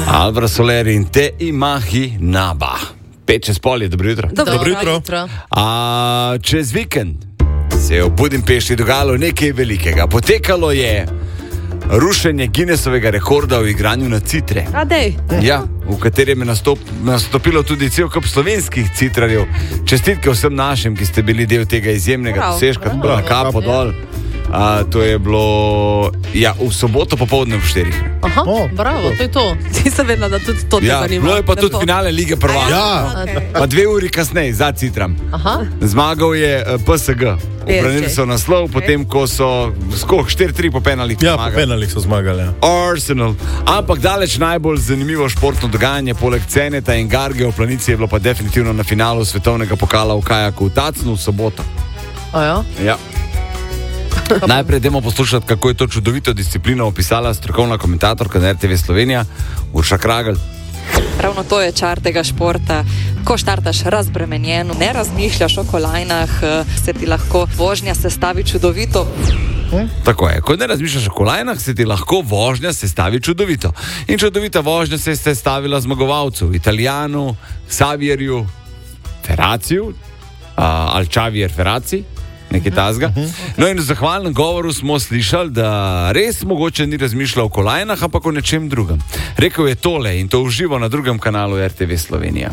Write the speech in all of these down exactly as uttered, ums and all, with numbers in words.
Alvaro Soler in Te Imahi Naba. Pet čez pol je, dobro jutro. Dobro, dobro jutro. jutro. A, čez vikend se je v Budimpešti dogajalo nekaj velikega. Potekalo je rušenje Guinnessovega rekorda v igranju na citre. A dej. Ja, v katerem je nastop, nastopilo tudi cel kup slovenskih citrarjev. Čestitke vsem našim, ki ste bili del tega izjemnega dosežka. Bravo, kapo dol. A, to je bilo ja, v soboto popoldne v štirih. Aha, oh, bravo, to je to. Ti se vedela, da tudi to te ja, zanima. Bilo je pa tudi Lepo. finale Lige prvakov. Ja, okay. Pa dve uri kasneje, za Citram. Aha. Zmagal je uh, P S G. Obranili so naslov, okay. Potem ko so skok štiri tri po penalih. Ja, po penalih so zmagali. Ja. Arsenal. Ampak daleč najbolj zanimivo športno dogajanje, poleg Ceneta in Garge v Planici, je bilo pa definitivno na finalu svetovnega pokala v kajaku v Tacnu v soboto. Ojo? Ja. Najprej idemo poslušati, kako je to čudovito disciplino opisala strokovna komentatorka na R T V Slovenija, Urša Kragl. Ravno to je čar tega športa. Ko štartaš razbremenjeno, ne razmišljaš o kolajnah, se ti lahko vožnja sestavi čudovito. Hm? Tako je, ko ne razmišljaš o kolajnah, se ti lahko vožnja sestavi čudovito. In čudovita vožnja se je sestavila zmagovalcu, Italijanu, Xavierju Ferraciju, uh, ali Xavier Ferraci, nekaj tazga. No in v zahvalnem govoru smo slišali, da res mogoče ni razmišljal o kolajnah, ampak o nečem drugem. Rekel je tole in to uživo na drugem kanalu R T V Slovenija.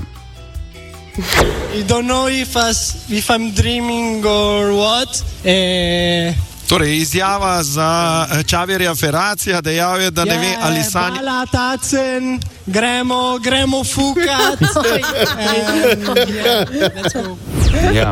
I don't know if, as, if I'm dreaming or what. Eh... Torej, izjava za Xavierja Ferracija, dejal je, da ne ve, ali sanja... Bala tacen, gremo, gremo fukat. Ja.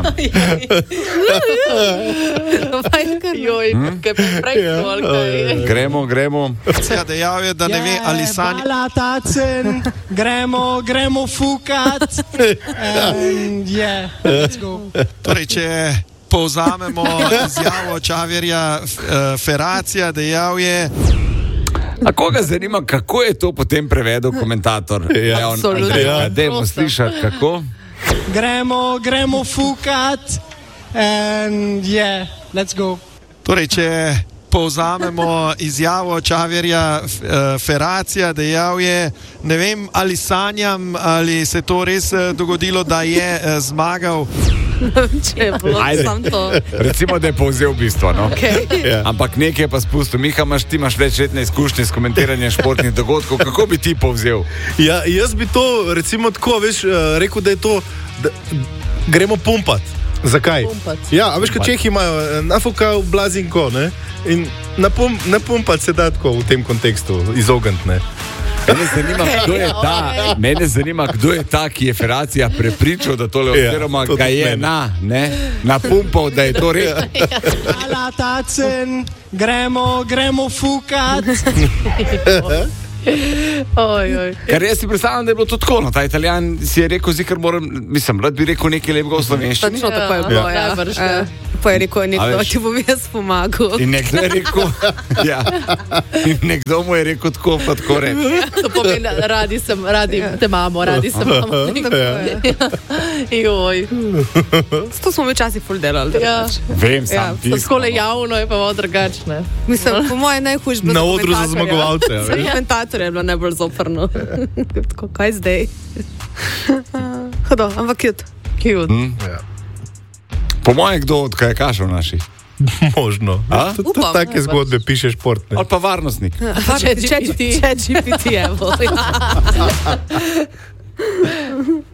Joj, kaj prekol, kaj. Gremo, gremo. Dejal je, da ne ve, ali sanja... Bala tacen, gremo, gremo fukat. And yeah, let's go. Torej, če povzamemo izjavo Xavierja Ferracija, dejal je... A koga zanima, kako je to potem prevedel komentator? Ja, absolutno. Ja, dajmo slišati, kako. Gremo, gremo fukat. And yeah, let's go. Torej, če povzamemo izjavo Xavierja Ferracija, dejal je, ne vem, ali sanjam, ali se to res dogodilo, da je zmagal. Če je bilo sam to. Recimo, da je povzel bistvo, no? Okay. Yeah. Ampak nekaj je pa spustil. Miha, imaš, ti imaš večletne izkušnje s komentiranjem športnih dogodkov. Kako bi ti povzel? Ja, jaz bi to, recimo tako, veš, rekel, da je to, da gremo pumpat. Zakaj? Pumpat. Ja, a veš, kaj Čehi imajo, nafuka v blazinko, ne? In na, pum, na pumpat se da tako v tem kontekstu, izogniti, ne? Mene zanima, kdo je ta, mene zanima, kdo je ta, ki je Ferracija prepričal, da tole oziroma ga je na, ne, napumpal, da je to res. Bala tacen, gremo, gremo fukat. Oj, oj. Ker jaz si predstavljam, da je bilo to tako, no, ta Italijan si je rekel, zikr moram, mislim, rad bi rekel nekaj lepega v slovenščini. Točno tako je bilo, ja. ja. Pa je rekel, nekdo ti bom jaz pomagal. In nekdo je rekel, ja, in nekdo mu je rekel tako, pa tako reči. To pomeni, radi sem, radi te imamo, radi se imamo. Joj. To smo včasih ful delali. Ja. Vem, sam ja, ti. Skole javno je pa malo drugačne. Mislim, po moje najhujš bilo na odru za zmagovalce. Za komentatorje je bilo najbolj zoprno. Tako, kaj zdaj? Hodo, ampak cute. Cute. Mm. Ja. Po mojem, kdo od kajakašev naših? Možno. Take zgodbe piše šport. Ne? Ali pa varnostnik. Če G P T, evo.